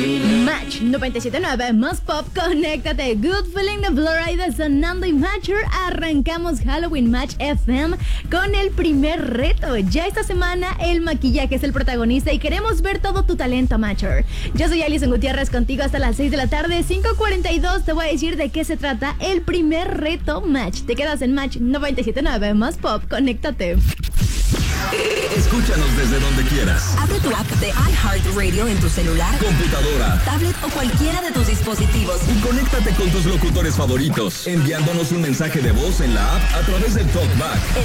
Match 97.9 más pop, conéctate. Good Feeling de Florida sonando y Matcher. Arrancamos Halloween Match FM con el primer reto. Ya esta semana el maquillaje es el protagonista y queremos ver todo tu talento, Matcher. Yo soy Alison Gutiérrez, contigo hasta las 6 de la tarde, 5:42. Te voy a decir de qué se trata el primer reto Match. Te quedas en Match 97.9 más pop, conéctate. Escúchanos desde donde quieras. Abre tu app de iHeartRadio en tu celular, computadora, tablet o cualquiera de tus dispositivos. Y conéctate con tus locutores favoritos, enviándonos un mensaje de voz en la app a través del TalkBack.